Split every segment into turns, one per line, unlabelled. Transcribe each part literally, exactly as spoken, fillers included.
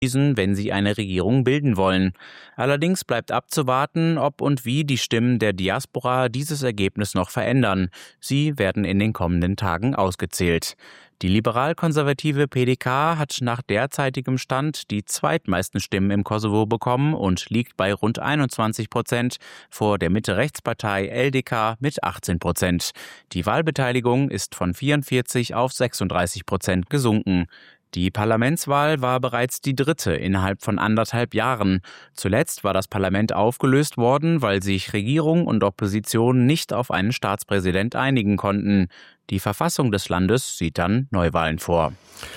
wenn sie eine Regierung bilden wollen. Allerdings bleibt abzuwarten, ob und wie die Stimmen der Diaspora dieses Ergebnis noch verändern. Sie werden in den kommenden Tagen ausgezählt. Die liberal-konservative P D K hat nach derzeitigem Stand die zweitmeisten Stimmen im Kosovo bekommen und liegt bei rund einundzwanzig Prozent vor der Mitte-Rechts-Partei L D K mit achtzehn Prozent. Die Wahlbeteiligung ist von vierundvierzig auf sechsunddreißig Prozent gesunken. Die Parlamentswahl war bereits die dritte innerhalb von anderthalb Jahren. Zuletzt war das Parlament aufgelöst worden, weil sich Regierung und Opposition nicht auf einen Staatspräsident einigen konnten. Die Verfassung des Landes sieht dann Neuwahlen vor.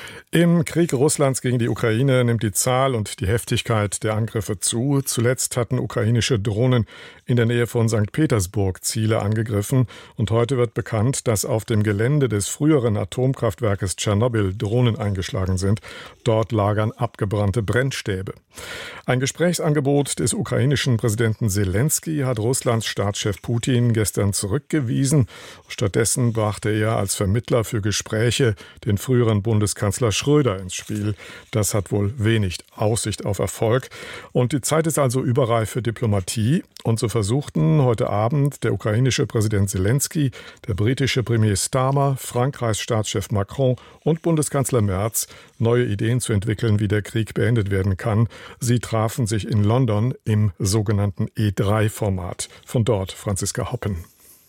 Im Krieg Russlands gegen die Ukraine nimmt die Zahl und die Heftigkeit der Angriffe zu. Zuletzt hatten ukrainische Drohnen in der Nähe von Sankt Petersburg Ziele angegriffen. Und heute wird bekannt, dass auf dem Gelände des früheren Atomkraftwerkes Tschernobyl Drohnen eingeschlagen sind. Dort lagern abgebrannte Brennstäbe. Ein Gesprächsangebot des ukrainischen Präsidenten Selensky hat Russlands Staatschef Putin gestern zurückgewiesen. Stattdessen brachte er als Vermittler für Gespräche den früheren Bundeskanzler Schröder ins Spiel. Das hat wohl wenig Aussicht auf Erfolg. Und die Zeit ist also überreif für Diplomatie. Und so versuchten heute Abend der ukrainische Präsident Selensky, der britische Premier Starmer, Frankreichs Staatschef Macron und Bundeskanzler Merz neue Ideen zu entwickeln, wie der Krieg beendet werden kann. Sie trafen sich in London im sogenannten E drei Format. Von dort Franziska Hoppen.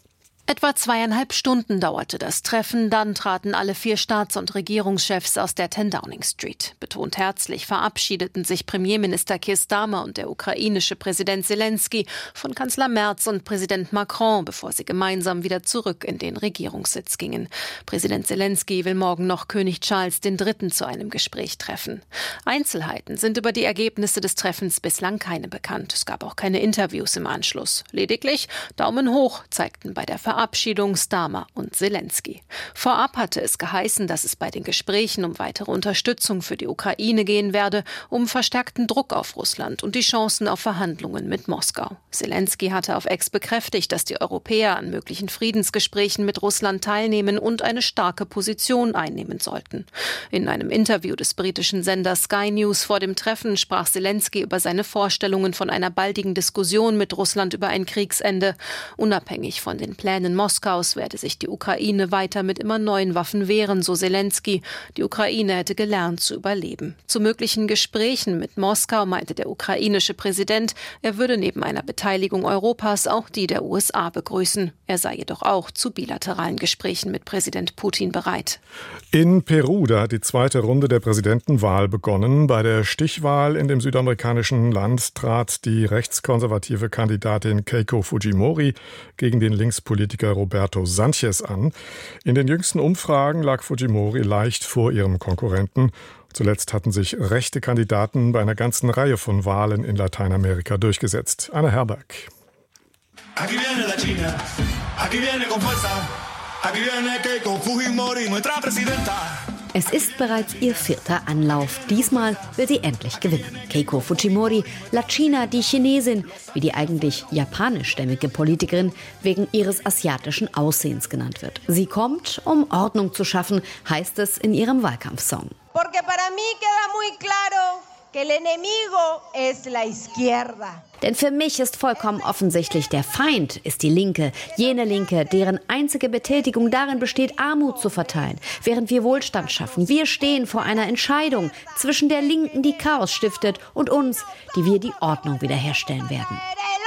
Etwa zweieinhalb Stunden dauerte das Treffen, dann traten alle vier Staats- und Regierungschefs aus der zehn Downing Street. Betont herzlich verabschiedeten sich Premierminister Keir Starmer und der ukrainische Präsident Selensky von Kanzler Merz und Präsident Macron, bevor sie gemeinsam wieder zurück in den Regierungssitz gingen. Präsident Selensky will morgen noch König Charles der Dritte zu einem Gespräch treffen. Einzelheiten sind über die Ergebnisse des Treffens bislang keine bekannt. Es gab auch keine Interviews im Anschluss. Lediglich Daumen hoch zeigten bei der Verabschiedung Verabschiedung Starmer und Selensky. Vorab hatte es geheißen, dass es bei den Gesprächen um weitere Unterstützung für die Ukraine gehen werde, um verstärkten Druck auf Russland und die Chancen auf Verhandlungen mit Moskau. Selensky hatte auf X bekräftigt, dass die Europäer an möglichen Friedensgesprächen mit Russland teilnehmen und eine starke Position einnehmen sollten. In einem Interview des britischen Senders Sky News vor dem Treffen sprach Selensky über seine Vorstellungen von einer baldigen Diskussion mit Russland über ein Kriegsende. Unabhängig von den Plänen Moskaus werde sich die Ukraine weiter mit immer neuen Waffen wehren, so Selensky. Die Ukraine hätte gelernt zu überleben. Zu möglichen Gesprächen mit Moskau meinte der ukrainische Präsident, er würde neben einer Beteiligung Europas auch die der U S A begrüßen. Er sei jedoch auch zu bilateralen Gesprächen mit Präsident Putin bereit.
In Peru, da hat die zweite Runde der Präsidentenwahl begonnen. Bei der Stichwahl in dem südamerikanischen Land trat die rechtskonservative Kandidatin Keiko Fujimori gegen den Linkspolitiker Roberto Sanchez an. In den jüngsten Umfragen lag Fujimori leicht vor ihrem Konkurrenten. Zuletzt hatten sich rechte Kandidaten bei einer ganzen Reihe von Wahlen in Lateinamerika durchgesetzt. Anna Herberg. Aquí viene la China, aquí viene con fuerza, aquí viene Keiko Fujimori, nuestra presidenta.
Es ist bereits ihr vierter Anlauf. Diesmal will sie endlich gewinnen. Keiko Fujimori, La China, die Chinesin, wie die eigentlich japanischstämmige Politikerin wegen ihres asiatischen Aussehens genannt wird. Sie kommt, um Ordnung zu schaffen, heißt es in ihrem Wahlkampfsong.
Porque para mí queda muy claro que el enemigo es la izquierda.
Denn für mich ist vollkommen offensichtlich, der Feind ist die Linke, jene Linke, deren einzige Betätigung darin besteht, Armut zu verteilen, während wir Wohlstand schaffen. Wir stehen vor einer Entscheidung zwischen der Linken, die Chaos stiftet, und uns, die wir die Ordnung wiederherstellen werden.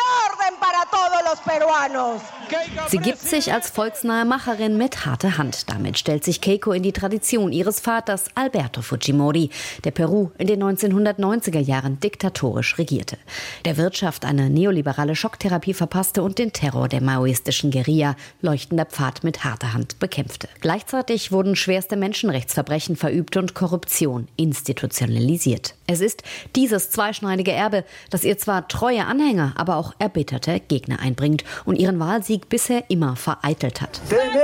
Sie gibt sich als volksnahe Macherin mit harter Hand. Damit stellt sich Keiko in die Tradition ihres Vaters Alberto Fujimori, der Peru in den neunzehnhundertneunziger Jahren diktatorisch regierte. Der Wirtschaft eine neoliberale Schocktherapie verpasste und den Terror der maoistischen Guerilla leuchtender Pfad mit harter Hand bekämpfte. Gleichzeitig wurden schwerste Menschenrechtsverbrechen verübt und Korruption institutionalisiert. Es ist dieses zweischneidige Erbe, das ihr zwar treue Anhänger, aber auch erbitterte Gegner einbringt und ihren Wahlsieg bisher immer vereitelt hat.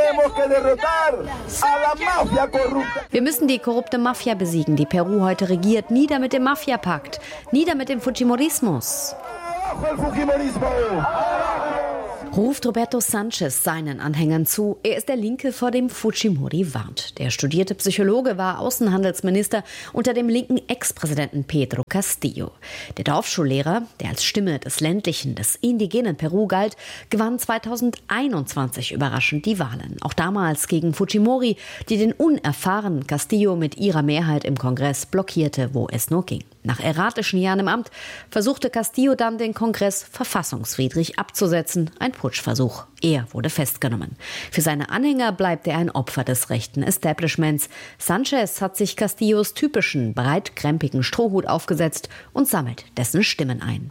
Wir müssen die korrupte Mafia besiegen, die Peru heute regiert. Nieder mit dem Mafiapakt, nieder mit dem Fujimorismus. ruft Roberto Sanchez seinen Anhängern zu. Er ist der Linke, vor dem Fujimori warnt. Der studierte Psychologe war Außenhandelsminister unter dem linken Ex-Präsidenten Pedro Castillo. Der Dorfschullehrer, der als Stimme des ländlichen, des indigenen Peru galt, gewann zweitausendeinundzwanzig überraschend die Wahlen. Auch damals gegen Fujimori, die den unerfahrenen Castillo mit ihrer Mehrheit im Kongress blockierte, wo es nur ging. Nach erratischen Jahren im Amt versuchte Castillo dann, den Kongress verfassungswidrig abzusetzen. Ein Putschversuch. Er wurde festgenommen. Für seine Anhänger bleibt er ein Opfer des rechten Establishments. Sanchez hat sich Castillos typischen, breitkrempigen Strohhut aufgesetzt und sammelt dessen Stimmen ein.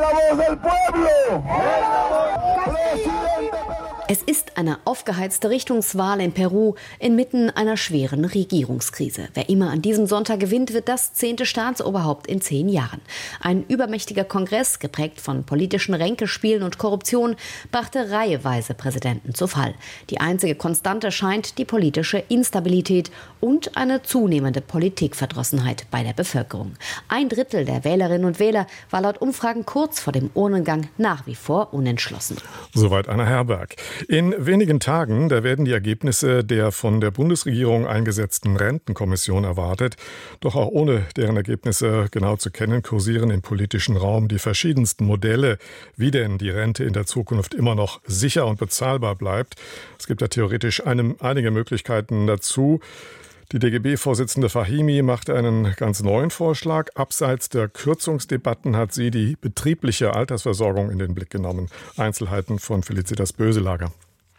Es ist eine aufgeheizte Richtungswahl in Peru inmitten einer schweren Regierungskrise. Wer immer an diesem Sonntag gewinnt, wird das zehnte Staatsoberhaupt in zehn Jahren. Ein übermächtiger Kongress, geprägt von politischen Ränkespielen und Korruption, brachte reiheweise Präsidenten zu Fall. Die einzige Konstante scheint die politische Instabilität und eine zunehmende Politikverdrossenheit bei der Bevölkerung. Ein Drittel der Wählerinnen und Wähler war laut Umfragen kurz vor dem Urnengang nach wie vor unentschlossen.
Soweit Anna Herberg. In wenigen Tagen, da werden die Ergebnisse der von der Bundesregierung eingesetzten Rentenkommission erwartet. Doch auch ohne deren Ergebnisse genau zu kennen, kursieren im politischen Raum die verschiedensten Modelle, wie denn die Rente in der Zukunft immer noch sicher und bezahlbar bleibt. Es gibt da theoretisch eine, einige Möglichkeiten dazu. Die D G B-Vorsitzende Fahimi machte einen ganz neuen Vorschlag. Abseits der Kürzungsdebatten hat sie die betriebliche Altersversorgung in den Blick genommen. Einzelheiten von Felicitas Böselager.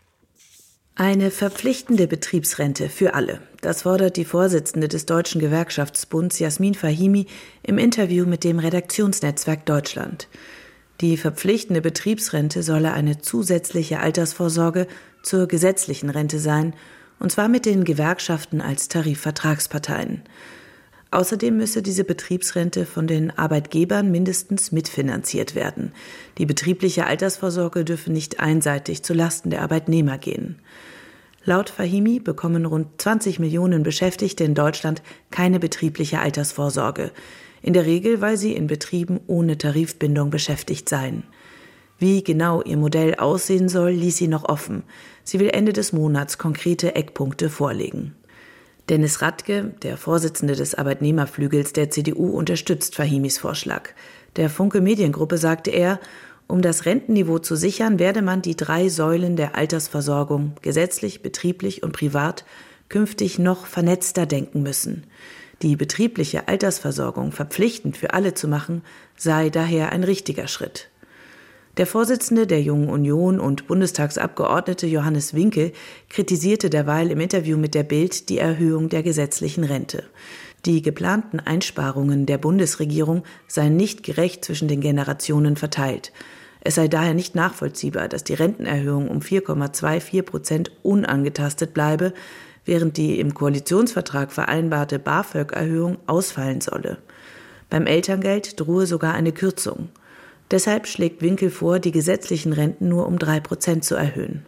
Eine verpflichtende Betriebsrente für alle. Das fordert die Vorsitzende des Deutschen Gewerkschaftsbunds Jasmin Fahimi im Interview mit dem Redaktionsnetzwerk Deutschland. Die verpflichtende Betriebsrente solle eine zusätzliche Altersvorsorge zur gesetzlichen Rente sein, und zwar mit den Gewerkschaften als Tarifvertragsparteien. Außerdem müsse diese Betriebsrente von den Arbeitgebern mindestens mitfinanziert werden. Die betriebliche Altersvorsorge dürfe nicht einseitig zulasten der Arbeitnehmer gehen. Laut Fahimi bekommen rund zwanzig Millionen Beschäftigte in Deutschland keine betriebliche Altersvorsorge. In der Regel, weil sie in Betrieben ohne Tarifbindung beschäftigt seien. Wie genau ihr Modell aussehen soll, ließ sie noch offen. Sie will Ende des Monats konkrete Eckpunkte vorlegen. Dennis Radke, der Vorsitzende des Arbeitnehmerflügels der C D U, unterstützt Fahimis Vorschlag. Der Funke Mediengruppe sagte er, um das Rentenniveau zu sichern, werde man die drei Säulen der Altersversorgung, gesetzlich, betrieblich und privat, künftig noch vernetzter denken müssen. Die betriebliche Altersversorgung verpflichtend für alle zu machen, sei daher ein richtiger Schritt. Der Vorsitzende der Jungen Union und Bundestagsabgeordnete Johannes Winkel kritisierte derweil im Interview mit der Bild die Erhöhung der gesetzlichen Rente. Die geplanten Einsparungen der Bundesregierung seien nicht gerecht zwischen den Generationen verteilt. Es sei daher nicht nachvollziehbar, dass die Rentenerhöhung um vier Komma vierundzwanzig Prozent unangetastet bleibe, während die im Koalitionsvertrag vereinbarte BAföG-Erhöhung ausfallen solle. Beim Elterngeld drohe sogar eine Kürzung. Deshalb schlägt Winkel vor, die gesetzlichen Renten nur um drei Prozent zu erhöhen.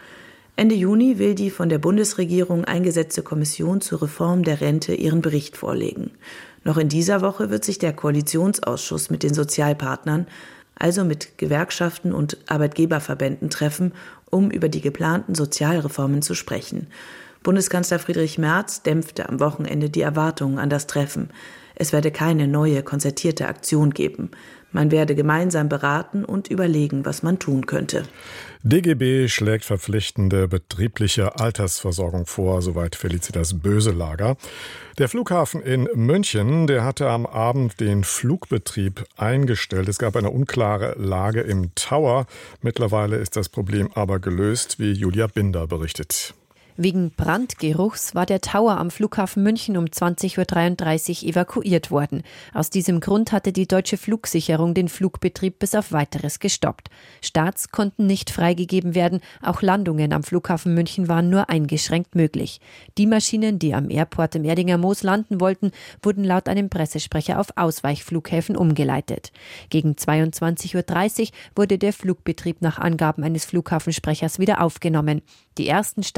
Ende Juni will die von der Bundesregierung eingesetzte Kommission zur Reform der Rente ihren Bericht vorlegen. Noch in dieser Woche wird sich der Koalitionsausschuss mit den Sozialpartnern, also mit Gewerkschaften und Arbeitgeberverbänden, treffen, um über die geplanten Sozialreformen zu sprechen. Bundeskanzler Friedrich Merz dämpfte am Wochenende die Erwartungen an das Treffen. Es werde keine neue, konzertierte Aktion geben. Man werde gemeinsam beraten und überlegen, was man tun könnte.
D G B schlägt verpflichtende betriebliche Altersversorgung vor, soweit Felicitas Böselager. Der Flughafen in München, der hatte am Abend den Flugbetrieb eingestellt. Es gab eine unklare Lage im Tower. Mittlerweile ist das Problem aber gelöst, wie Julia Binder berichtet.
Wegen Brandgeruchs war der Tower am Flughafen München um zwanzig Uhr dreiunddreißig evakuiert worden. Aus diesem Grund hatte die Deutsche Flugsicherung den Flugbetrieb bis auf Weiteres gestoppt. Starts konnten nicht freigegeben werden, auch Landungen am Flughafen München waren nur eingeschränkt möglich. Die Maschinen, die am Airport im Erdinger Moos landen wollten, wurden laut einem Pressesprecher auf Ausweichflughäfen umgeleitet. Gegen zweiundzwanzig Uhr dreißig wurde der Flugbetrieb nach Angaben eines Flughafensprechers wieder aufgenommen. Die ersten Starts seien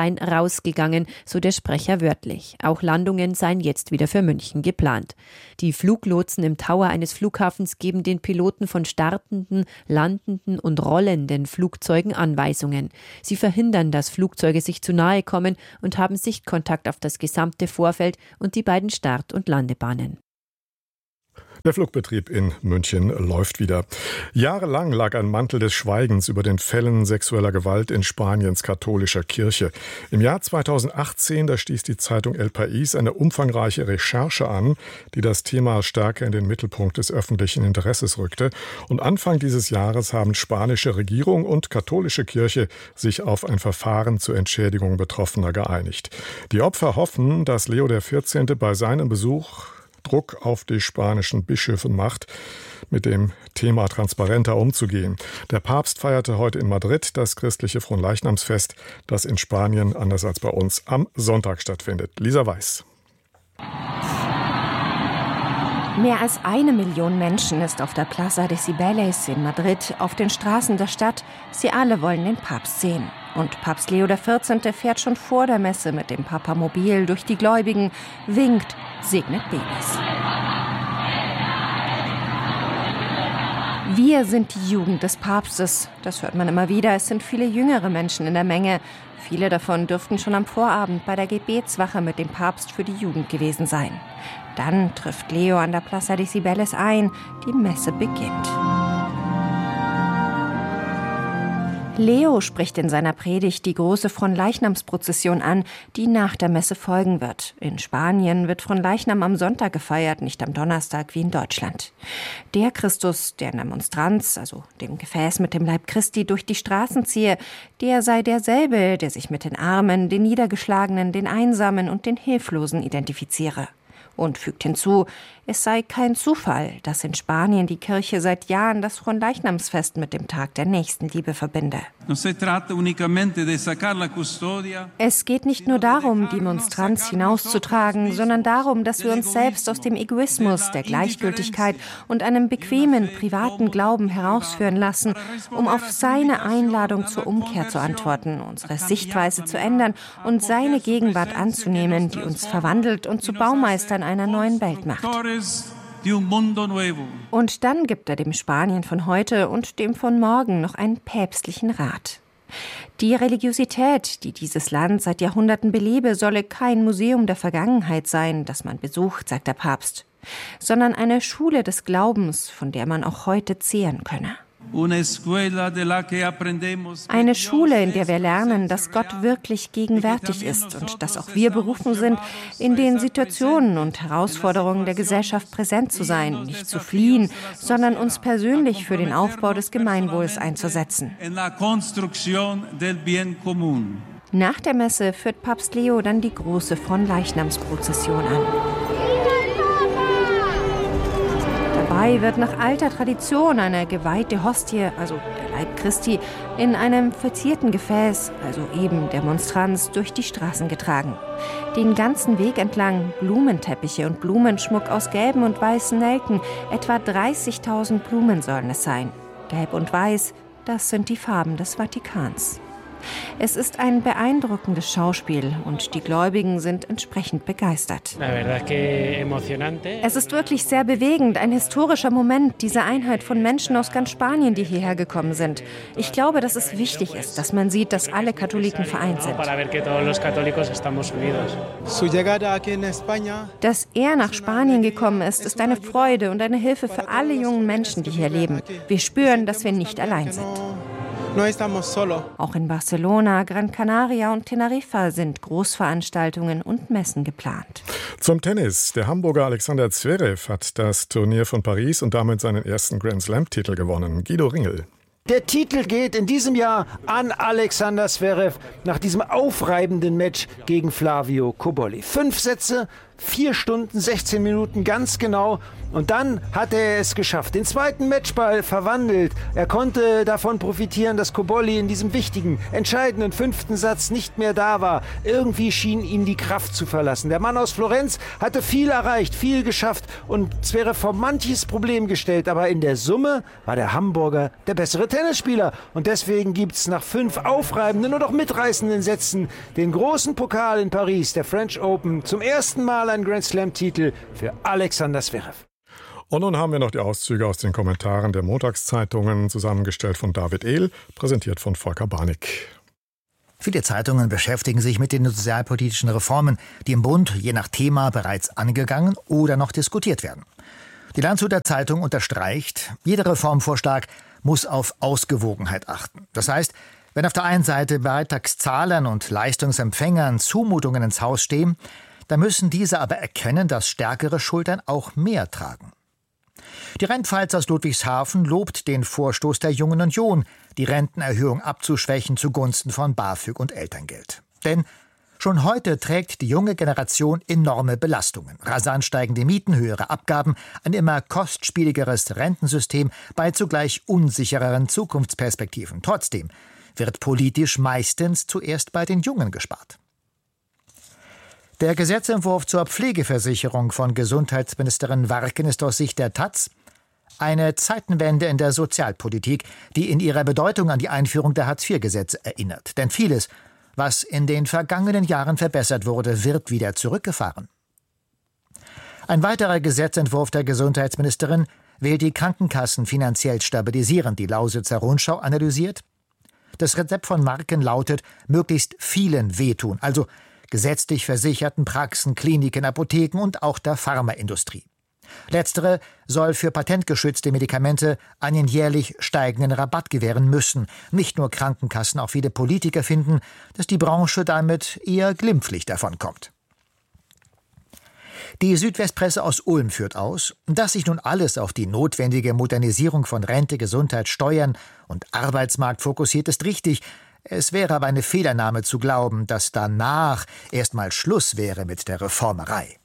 seien rausgegangen, so der Sprecher wörtlich. Auch Landungen seien jetzt wieder für München geplant. Die Fluglotsen im Tower eines Flughafens geben den Piloten von startenden, landenden und rollenden Flugzeugen Anweisungen. Sie verhindern, dass Flugzeuge sich zu nahe kommen und haben Sichtkontakt auf das gesamte Vorfeld und die beiden Start- und Landebahnen.
Der Flugbetrieb in München läuft wieder. Jahrelang lag ein Mantel des Schweigens über den Fällen sexueller Gewalt in Spaniens katholischer Kirche. Im Jahr zweitausendachtzehn, da stieß die Zeitung El País eine umfangreiche Recherche an, die das Thema stärker in den Mittelpunkt des öffentlichen Interesses rückte. Und Anfang dieses Jahres haben spanische Regierung und katholische Kirche sich auf ein Verfahren zur Entschädigung Betroffener geeinigt. Die Opfer hoffen, dass Leo der vierzehnte bei seinem Besuch Druck auf die spanischen Bischöfe macht, mit dem Thema transparenter umzugehen. Der Papst feierte heute in Madrid das christliche Fronleichnamsfest, das in Spanien, anders als bei uns, am Sonntag stattfindet. Lisa Weiß.
Mehr als eine Million Menschen ist auf der Plaza de Cibeles in Madrid, auf den Straßen der Stadt. Sie alle wollen den Papst sehen. Und Papst Leo der vierzehnte fährt schon vor der Messe mit dem Papamobil durch die Gläubigen, winkt, segnet Babys. Wir sind die Jugend des Papstes. Das hört man immer wieder. Es sind viele jüngere Menschen in der Menge. Viele davon dürften schon am Vorabend bei der Gebetswache mit dem Papst für die Jugend gewesen sein. Dann trifft Leo an der Plaza de Cibeles ein. Die Messe beginnt. Leo spricht in seiner Predigt die große Fronleichnamsprozession an, die nach der Messe folgen wird. In Spanien wird Fronleichnam am Sonntag gefeiert, nicht am Donnerstag wie in Deutschland. Der Christus, der in der Monstranz, also dem Gefäß mit dem Leib Christi, durch die Straßen ziehe, der sei derselbe, der sich mit den Armen, den Niedergeschlagenen, den Einsamen und den Hilflosen identifiziere. Und fügt hinzu, es sei kein Zufall, dass in Spanien die Kirche seit Jahren das Fronleichnamsfest mit dem Tag der Nächstenliebe verbinde. Es geht nicht nur darum, die Monstranz hinauszutragen, sondern darum, dass wir uns selbst aus dem Egoismus, der Gleichgültigkeit und einem bequemen, privaten Glauben herausführen lassen, um auf seine Einladung zur Umkehr zu antworten, unsere Sichtweise zu ändern und seine Gegenwart anzunehmen, die uns verwandelt und zu Baumeistern einer neuen Welt macht. Und dann gibt er dem Spanien von heute und dem von morgen noch einen päpstlichen Rat. Die Religiosität, die dieses Land seit Jahrhunderten belebe, solle kein Museum der Vergangenheit sein, das man besucht, sagt der Papst, sondern eine Schule des Glaubens, von der man auch heute zehren könne. Eine Schule, in der wir lernen, dass Gott wirklich gegenwärtig ist und dass auch wir berufen sind, in den Situationen und Herausforderungen der Gesellschaft präsent zu sein, nicht zu fliehen, sondern uns persönlich für den Aufbau des Gemeinwohls einzusetzen. Nach der Messe führt Papst Leo dann die große Fronleichnamsprozession an. Dabei wird nach alter Tradition eine geweihte Hostie, also der Leib Christi, in einem verzierten Gefäß, also eben der Monstranz, durch die Straßen getragen. Den ganzen Weg entlang Blumenteppiche und Blumenschmuck aus gelben und weißen Nelken, etwa dreißigtausend Blumen sollen es sein. Gelb und Weiß, das sind die Farben des Vatikans. Es ist ein beeindruckendes Schauspiel und die Gläubigen sind entsprechend begeistert. Es ist wirklich sehr bewegend, ein historischer Moment, diese Einheit von Menschen aus ganz Spanien, die hierher gekommen sind. Ich glaube, dass es wichtig ist, dass man sieht, dass alle Katholiken vereint sind. Dass er nach Spanien gekommen ist, ist eine Freude und eine Hilfe für alle jungen Menschen, die hier leben. Wir spüren, dass wir nicht allein sind. Auch in Barcelona, Gran Canaria und Teneriffa sind Großveranstaltungen und Messen geplant.
Zum Tennis. Der Hamburger Alexander Zverev hat das Turnier von Paris und damit seinen ersten Grand-Slam-Titel gewonnen. Guido Ringel.
Der Titel geht in diesem Jahr an Alexander Zverev nach diesem aufreibenden Match gegen Flavio Cobolli. Fünf Sätze, Vier Stunden, sechzehn Minuten ganz genau. Und dann hat er es geschafft. Den zweiten Matchball verwandelt. Er konnte davon profitieren, dass Cobolli in diesem wichtigen, entscheidenden fünften Satz nicht mehr da war. Irgendwie schien ihn die Kraft zu verlassen. Der Mann aus Florenz hatte viel erreicht, viel geschafft und es wäre vor manches Problem gestellt. Aber in der Summe war der Hamburger der bessere Tennisspieler. Und deswegen gibt es nach fünf aufreibenden und auch mitreißenden Sätzen den großen Pokal in Paris, der French Open, zum ersten Mal ein Grand Slam-Titel für Alexander Zverev.
Und nun haben wir noch die Auszüge aus den Kommentaren der Montagszeitungen, zusammengestellt von David Ehl, präsentiert von Volker Barnick.
Viele Zeitungen beschäftigen sich mit den sozialpolitischen Reformen, die im Bund je nach Thema bereits angegangen oder noch diskutiert werden. Die Landshuter Zeitung unterstreicht, jeder Reformvorschlag muss auf Ausgewogenheit achten. Das heißt, wenn auf der einen Seite Beitragszahlern und Leistungsempfängern Zumutungen ins Haus stehen, dann müssen diese aber erkennen, dass stärkere Schultern auch mehr tragen. Die Rheinpfalz aus Ludwigshafen lobt den Vorstoß der Jungen Union, die Rentenerhöhung abzuschwächen zugunsten von BAföG und Elterngeld. Denn schon heute trägt die junge Generation enorme Belastungen. Rasant steigende Mieten, höhere Abgaben, ein immer kostspieligeres Rentensystem bei zugleich unsichereren Zukunftsperspektiven. Trotzdem wird politisch meistens zuerst bei den Jungen gespart. Der Gesetzentwurf zur Pflegeversicherung von Gesundheitsministerin Warken ist aus Sicht der Taz eine Zeitenwende in der Sozialpolitik, die in ihrer Bedeutung an die Einführung der Hartz vier Gesetze erinnert. Denn vieles, was in den vergangenen Jahren verbessert wurde, wird wieder zurückgefahren. Ein weiterer Gesetzentwurf der Gesundheitsministerin will die Krankenkassen finanziell stabilisieren, die Lausitzer Rundschau analysiert. Das Rezept von Warken lautet, möglichst vielen wehtun, also gesetzlich versicherten Praxen, Kliniken, Apotheken und auch der Pharmaindustrie. Letztere soll für patentgeschützte Medikamente einen jährlich steigenden Rabatt gewähren müssen. Nicht nur Krankenkassen, auch viele Politiker finden, dass die Branche damit eher glimpflich davonkommt. Die Südwestpresse aus Ulm führt aus, dass sich nun alles auf die notwendige Modernisierung von Rente, Gesundheit, Steuern und Arbeitsmarkt fokussiert, ist richtig. Es wäre aber eine Fehlannahme zu glauben, dass danach erstmal Schluss wäre mit der Reformerei.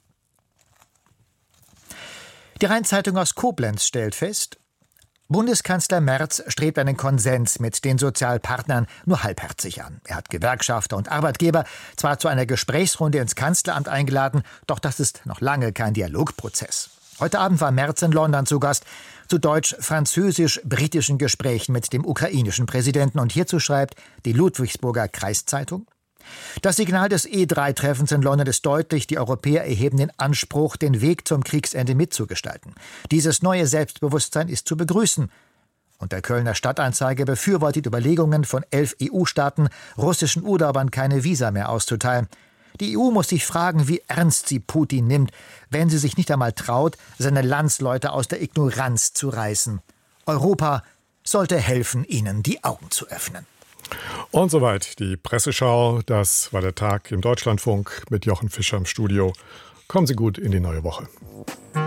Die Rheinzeitung aus Koblenz stellt fest, Bundeskanzler Merz strebt einen Konsens mit den Sozialpartnern nur halbherzig an. Er hat Gewerkschafter und Arbeitgeber zwar zu einer Gesprächsrunde ins Kanzleramt eingeladen, doch das ist noch lange kein Dialogprozess. Heute Abend war Merz in London zu Gast zu deutsch-französisch-britischen Gesprächen mit dem ukrainischen Präsidenten. Und hierzu schreibt die Ludwigsburger Kreiszeitung: Das Signal des E drei Treffens in London ist deutlich, die Europäer erheben den Anspruch, den Weg zum Kriegsende mitzugestalten. Dieses neue Selbstbewusstsein ist zu begrüßen. Und der Kölner Stadtanzeiger befürwortet Überlegungen von elf E U-Staaten, russischen Urlaubern keine Visa mehr auszuteilen. Die E U muss sich fragen, wie ernst sie Putin nimmt, wenn sie sich nicht einmal traut, seine Landsleute aus der Ignoranz zu reißen. Europa sollte helfen, ihnen die Augen zu öffnen.
Und soweit die Presseschau. Das war der Tag im Deutschlandfunk mit Jochen Fischer im Studio. Kommen Sie gut in die neue Woche.